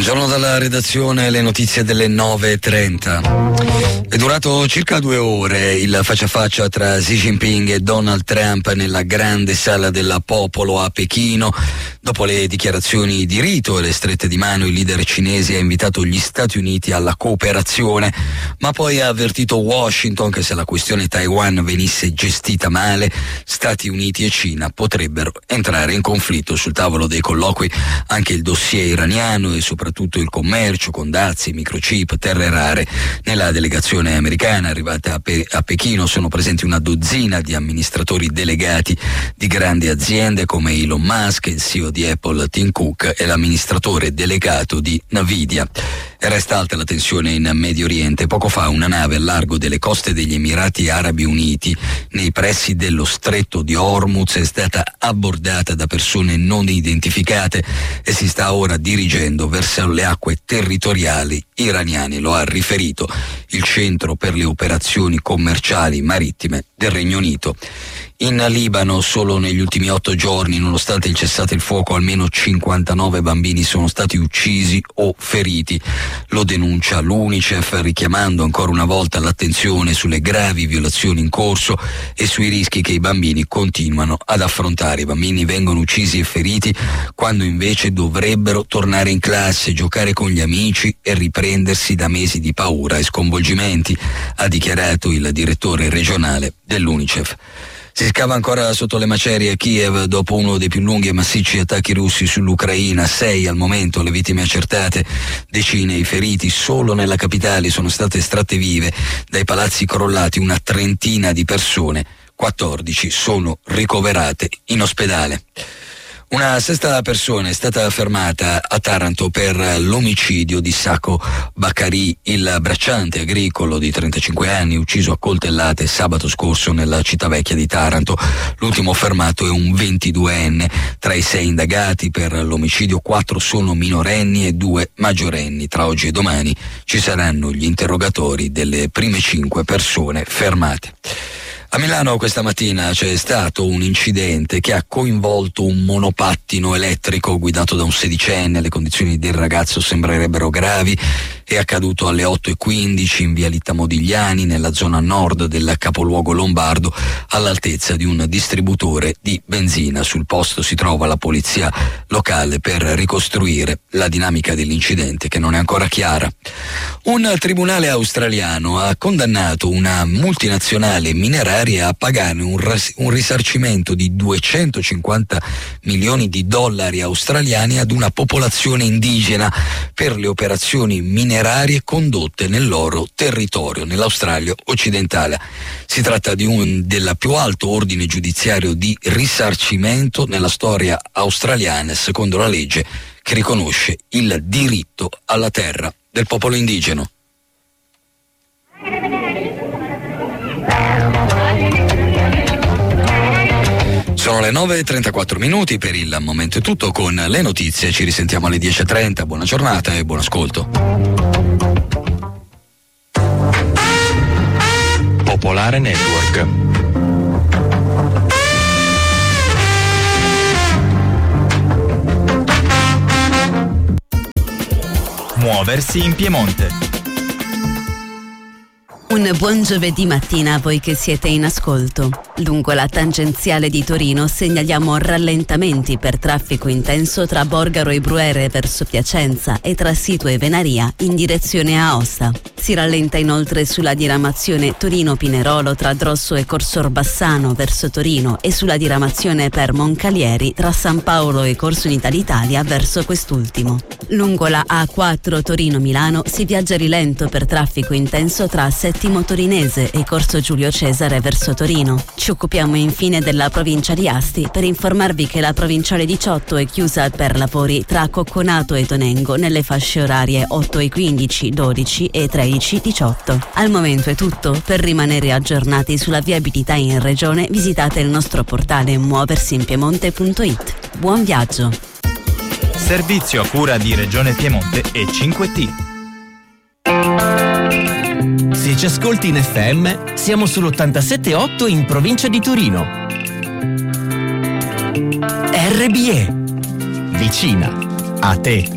Buongiorno dalla redazione, le notizie delle 9:30. È durato circa 2 ore il faccia a faccia tra Xi Jinping e Donald Trump nella grande sala del popolo a Pechino. Dopo le dichiarazioni di rito e le strette di mano, il leader cinese ha invitato gli Stati Uniti alla cooperazione, ma poi ha avvertito Washington che se la questione Taiwan venisse gestita male, Stati Uniti e Cina potrebbero entrare in conflitto. Sul tavolo dei colloqui anche il dossier iraniano e soprattutto il commercio con dazi, microchip, terre rare. Nella delegazione americana arrivata a Pechino sono presenti una dozzina di amministratori delegati di grandi aziende come Elon Musk, il CEO di Apple Tim Cook e l'amministratore delegato di Nvidia. E resta alta la tensione in Medio Oriente. Poco fa una nave al largo delle coste degli Emirati Arabi Uniti, nei pressi dello stretto di Hormuz, è stata abbordata da persone non identificate e si sta ora dirigendo verso le acque territoriali iraniane. Lo ha riferito il Centro per le operazioni commerciali marittime del Regno Unito. In Libano solo negli ultimi 8 giorni, nonostante il cessate il fuoco, almeno 59 bambini sono stati uccisi o feriti. Lo denuncia l'UNICEF, richiamando ancora una volta l'attenzione sulle gravi violazioni in corso e sui rischi che i bambini continuano ad affrontare. I bambini vengono uccisi e feriti quando invece dovrebbero tornare in classe, giocare con gli amici e riprendersi da mesi di paura e sconvolgimenti, ha dichiarato il direttore regionale dell'UNICEF. Si scava ancora sotto le macerie a Kiev dopo uno dei più lunghi e massicci attacchi russi sull'Ucraina. 6 al momento le vittime accertate, decine i feriti. Solo nella capitale sono state estratte vive dai palazzi crollati una trentina di persone, 14 sono ricoverate in ospedale. Una 6ª persona è stata fermata a Taranto per l'omicidio di Sacco Baccari, il bracciante agricolo di 35 anni ucciso a coltellate sabato scorso nella città vecchia di Taranto. L'ultimo fermato è un 22enne. Tra i 6 indagati per l'omicidio 4 sono minorenni e 2 maggiorenni. Tra oggi e domani ci saranno gli interrogatori delle prime 5 persone fermate. A Milano questa mattina c'è stato un incidente che ha coinvolto un monopattino elettrico guidato da un 16enne. Le condizioni del ragazzo sembrerebbero gravi. È accaduto alle 8:15 in via Litta Modigliani, nella zona nord del capoluogo lombardo, all'altezza di un distributore di benzina. Sul posto si trova la polizia locale per ricostruire la dinamica dell'incidente, che non è ancora chiara. Un tribunale australiano ha condannato una multinazionale mineraria a pagare un risarcimento di 250 milioni di dollari australiani ad una popolazione indigena per le operazioni minerarie condotte nel loro territorio, nell'Australia occidentale. Si tratta del più alto ordine giudiziario di risarcimento nella storia australiana, secondo la legge che riconosce il diritto alla terra del popolo indigeno. Sono le 9:34, per il momento è tutto. Con le notizie ci risentiamo alle 10:30. Buona giornata e buon ascolto. Popolare Network. Muoversi in Piemonte. Un buon giovedì mattina a voi che siete in ascolto. Lungo la tangenziale di Torino segnaliamo rallentamenti per traffico intenso tra Borgaro e Bruere verso Piacenza e tra Sito e Venaria in direzione Aosta. Si rallenta inoltre sulla diramazione Torino-Pinerolo tra Drosso e Corso Orbassano verso Torino e sulla diramazione per Moncalieri tra San Paolo e Corso Unità d'Italia verso quest'ultimo. Lungo la A4 Torino-Milano si viaggia a rilento per traffico intenso tra Settimo Torinese e Corso Giulio Cesare verso Torino. Ci occupiamo infine della provincia di Asti per informarvi che la provinciale 18 è chiusa per lavori tra Cocconato e Tonengo nelle fasce orarie 8:15, 12 e 13:18. Al momento è tutto. Per rimanere aggiornati sulla viabilità in regione visitate il nostro portale muoversinpiemonte.it. Buon viaggio! Servizio a cura di Regione Piemonte e 5T. Se ci ascolti in FM, siamo sull'87.8 in provincia di Torino. RBE, vicina a te.